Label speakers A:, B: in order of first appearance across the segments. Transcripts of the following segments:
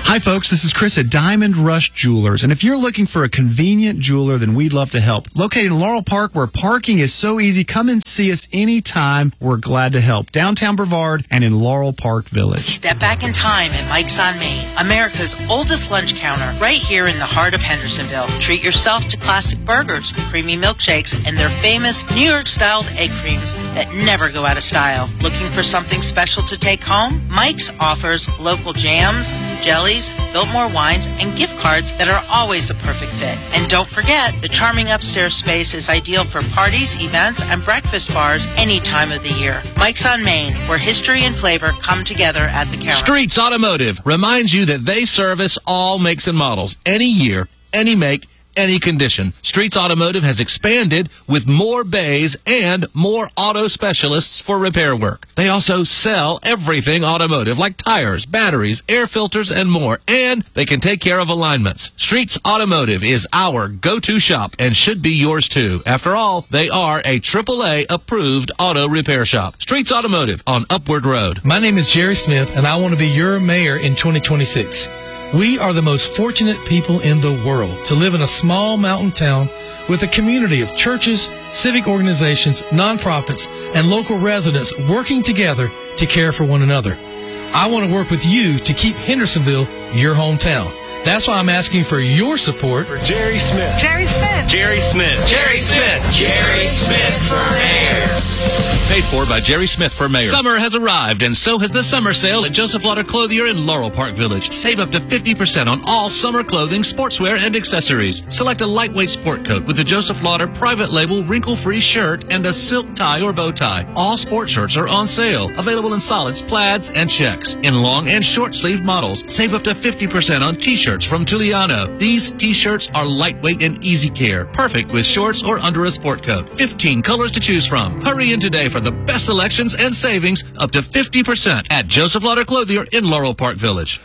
A: Hi, folks. This is Chris at Diamond Rush Jewelers. And if you're looking for a convenient jeweler, then we'd love to help. Located in Laurel Park, where parking is so easy, come and see us anytime. We're glad to help. Downtown Brevard and in Laurel Park Village.
B: Step back in time at Mike's on Main, America's oldest lunch counter, right here in the heart of Hendersonville. Treat yourself to classic burgers, creamy milkshakes, and their famous New York-styled egg creams that never go out of style. Looking for something special to take home? Mike's offers local jams, jellies, Biltmore wines, and gift cards that are always a perfect fit. And don't forget, the charming upstairs space is ideal for parties, events, and breakfast bars any time of the year. Mike's on Main, where history and flavor come together at the counter.
C: Streets Automotive reminds you that they service all makes and models, any year, any make, any condition. Streets Automotive has expanded with more bays and more auto specialists for repair work. They also sell everything automotive, like tires, batteries, air filters, and more. And they can take care of alignments. Streets Automotive is our go-to shop and should be yours too. After all, they are a AAA approved auto repair shop. Streets Automotive on Upward Road.
D: My name is Jerry Smith, and I want to be your mayor in 2026. We are the most fortunate people in the world to live in a small mountain town with a community of churches, civic organizations, nonprofits, and local residents working together to care for one another. I want to work with you to keep Hendersonville your hometown. That's why I'm asking for your support
E: for Jerry Smith.
B: Jerry Smith.
E: Jerry Smith.
C: Jerry Smith.
E: Jerry Smith for mayor.
C: Paid for by Jerry Smith for mayor. Summer has arrived, and so has the summer sale at Joseph Lauder Clothier in Laurel Park Village. Save up to 50% on all summer clothing, sportswear, and accessories. Select a lightweight sport coat with a Joseph Lauder private label wrinkle-free shirt and a silk tie or bow tie. All sport shirts are on sale. Available in solids, plaids, and checks. In long and short sleeve models. Save up to 50% on t-shirts from Tuliano. These t-shirts are lightweight and easy care. Perfect with shorts or under a sport coat. 15 colors to choose from. Hurry in today for the best selections and savings up to 50% at Joseph Lauder Clothier in Laurel Park Village.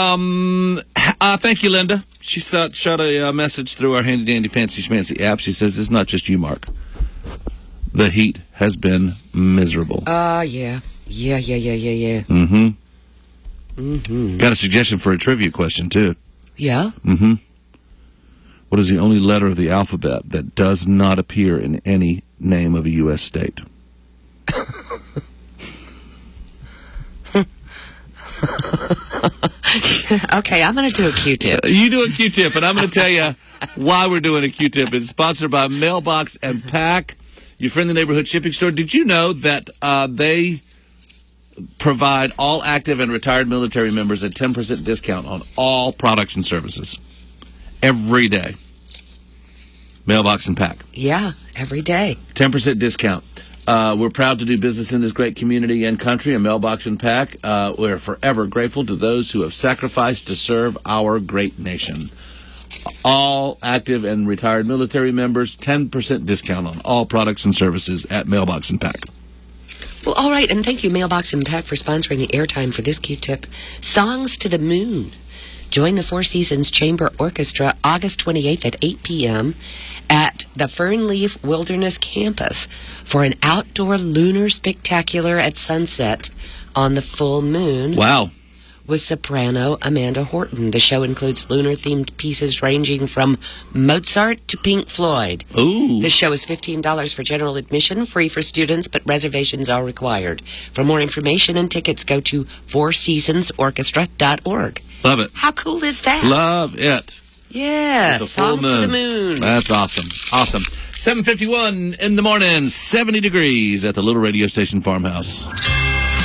F: Thank you, Linda. She shot a message through our handy dandy fancy schmancy app. She says it's not just you, Mark. The heat has been miserable.
G: Yeah.
F: Got a suggestion for a trivia question too.
G: Yeah?
F: What is the only letter of the alphabet that does not appear in any name of a U.S. state?
G: Okay, I'm going to do a Q-tip.
F: You do a Q-tip, and I'm going to tell you why we're doing a Q-tip. It's sponsored by Mailbox and Pack, your friendly neighborhood shipping store. Did you know that they provide all active and retired military members a 10% discount on all products and services every day? Mailbox and Pack.
G: Yeah, every day.
F: 10% discount. We're proud to do business in this great community and country, and Mailbox and Pack. We're forever grateful to those who have sacrificed to serve our great nation. All active and retired military members, 10% discount on all products and services at Mailbox and Pack.
G: Well, all right, and thank you, Mailbox and Pack, for sponsoring the airtime for this Q-tip. Songs to the Moon. Join the Four Seasons Chamber Orchestra August 28th at 8 p.m. at the Fernleaf Wilderness Campus for an outdoor lunar spectacular at sunset on the full moon.
F: Wow.
G: With soprano Amanda Horton. The show includes lunar-themed pieces ranging from Mozart to Pink Floyd.
F: Ooh.
G: The show is $15 for general admission, free for students, but reservations are required. For more information and tickets, go to fourseasonsorchestra.org.
F: Love it.
G: How cool is that?
F: Love it.
G: Yeah, Songs to the Moon.
F: That's awesome. Awesome. 7:51 in the morning, 70 degrees at the Little Radio Station Farmhouse.